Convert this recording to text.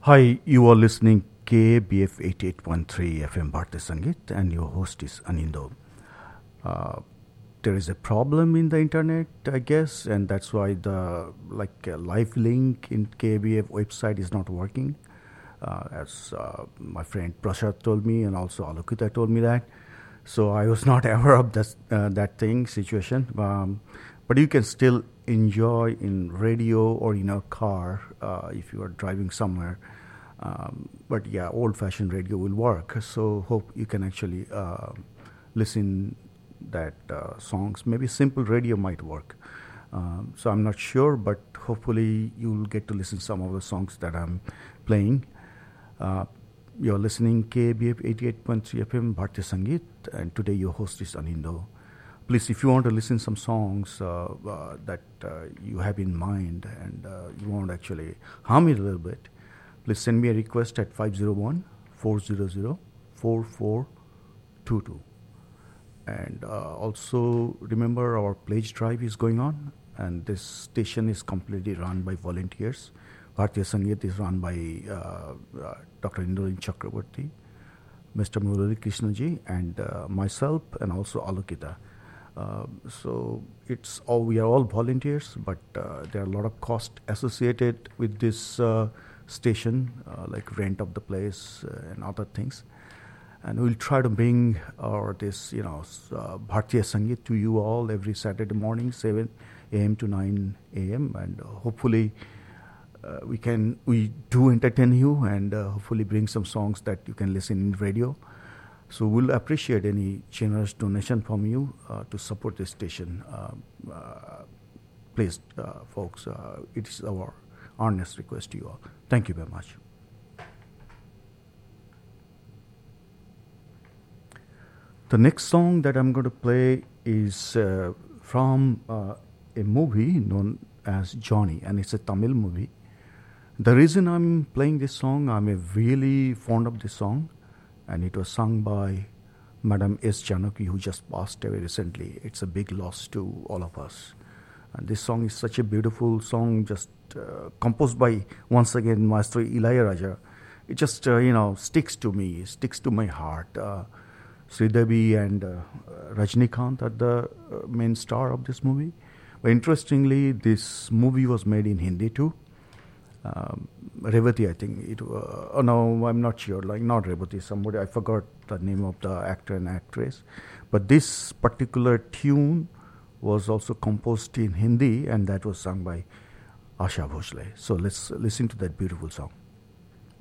Hi, you are listening KBF 88.3 FM Bharti Sangeet, and your host is Anindo. There is a problem in the internet, I guess, and that's why the live link in KBF website is not working. As my friend Prashad told me, and also Alokita told me that. So I was not aware of that situation. But you can still enjoy in radio or in a car if you are driving somewhere. But yeah, old-fashioned radio will work. So hope you can actually listen that songs. Maybe simple radio might work. So I'm not sure, but hopefully you'll get to listen some of the songs that I'm playing. You're listening KBF 88.3 FM Bharti Sangeet, and today your host is Anindo. Please, if you want to listen some songs that you have in mind and you want to actually hum it a little bit, please send me a request at 501-400-4422. And also remember our pledge drive is going on, and this station is completely run by volunteers. Bhartiya Sangeet is run by Dr. Indranil Chakraborty, Mr. Murali Krishnaji, and myself, and also Alokita. So we are all volunteers, but there are a lot of costs associated with this station, like rent of the place and other things. And we'll try to bring this Bhartiya Sangeet to you all every Saturday morning, 7 a.m. to 9 a.m. And hopefully we do entertain you and hopefully bring some songs that you can listen in radio. So we'll appreciate any generous donation from you to support this station. Please, folks, it is our honest request to you all. Thank you very much. The next song that I'm going to play is from a movie known as Johnny, and it's a Tamil movie. The reason I'm playing this song, I'm really fond of this song, and it was sung by Madam S. Janaki, who just passed away recently. It's a big loss to all of us. And this song is such a beautiful song, just composed by, once again, Maestro Ilayaraja. It just, sticks to me, sticks to my heart. Sridevi and Rajnikant are the main star of this movie. But interestingly, this movie was made in Hindi too. Revati, I think. No, I'm not sure. Not Revati, somebody, I forgot the name of the actor and actress. But this particular tune was also composed in Hindi, and that was sung by Asha Bhosle. So let's listen to that beautiful song.